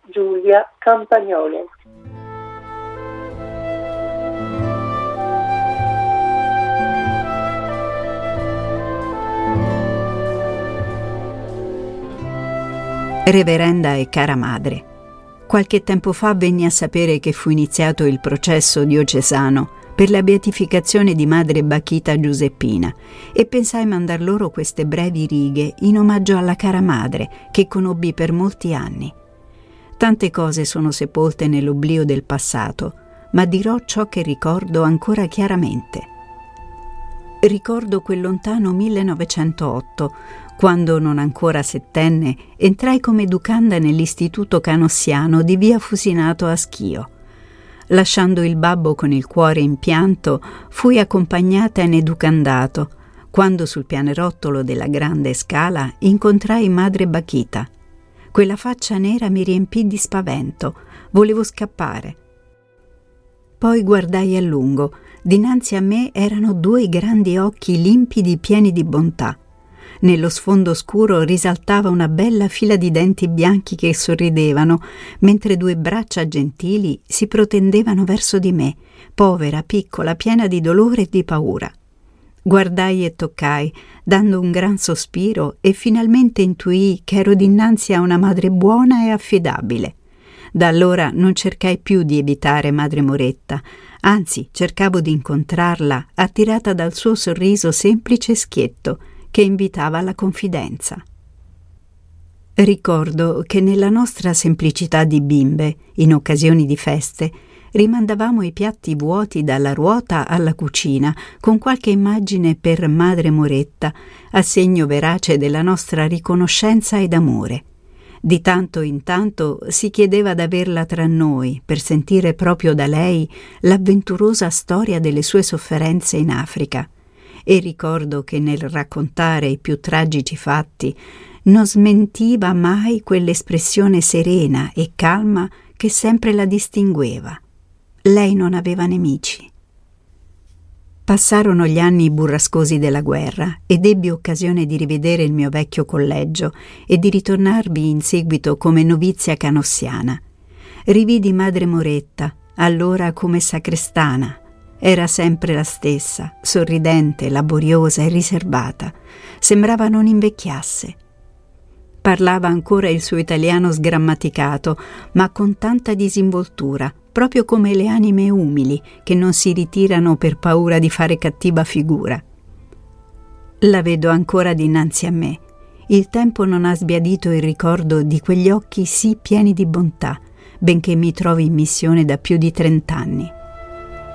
Giulia Campagnoli. Reverenda e cara madre, qualche tempo fa venni a sapere che fu iniziato il processo diocesano per la beatificazione di madre Bachita Giuseppina e pensai mandar loro queste brevi righe in omaggio alla cara madre che conobbi per molti anni. Tante cose sono sepolte nell'oblio del passato, ma dirò ciò che ricordo ancora chiaramente. Ricordo quel lontano 1908, quando, non ancora settenne, entrai come educanda nell'istituto canossiano di via Fusinato a Schio. Lasciando il babbo con il cuore in pianto, fui accompagnata in educandato, quando sul pianerottolo della grande scala incontrai madre Bachita. Quella faccia nera mi riempì di spavento, volevo scappare. Poi guardai a lungo, dinanzi a me erano due grandi occhi limpidi pieni di bontà. Nello sfondo scuro risaltava una bella fila di denti bianchi che sorridevano, mentre due braccia gentili si protendevano verso di me, povera, piccola, piena di dolore e di paura. Guardai e toccai, dando un gran sospiro, e finalmente intuii che ero dinanzi a una madre buona e affidabile. Da allora non cercai più di evitare madre Moretta, anzi cercavo di incontrarla, attirata dal suo sorriso semplice e schietto, che invitava alla confidenza. Ricordo che nella nostra semplicità di bimbe, in occasioni di feste, rimandavamo i piatti vuoti dalla ruota alla cucina con qualche immagine per madre Moretta, a segno verace della nostra riconoscenza ed amore. Di tanto in tanto si chiedeva d'averla tra noi per sentire proprio da lei l'avventurosa storia delle sue sofferenze in Africa. E ricordo che nel raccontare i più tragici fatti non smentiva mai quell'espressione serena e calma che sempre la distingueva. Lei non aveva nemici. Passarono gli anni burrascosi della guerra ed ebbi occasione di rivedere il mio vecchio collegio e di ritornarvi in seguito come novizia canossiana. Rividi madre Moretta, allora come sacrestana. Era sempre la stessa, sorridente, laboriosa e riservata. Sembrava non invecchiasse. Parlava ancora il suo italiano sgrammaticato, ma con tanta disinvoltura, proprio come le anime umili che non si ritirano per paura di fare cattiva figura. La vedo ancora dinanzi a me. Il tempo non ha sbiadito il ricordo di quegli occhi sì pieni di bontà, benché mi trovi in missione da più di 30 anni.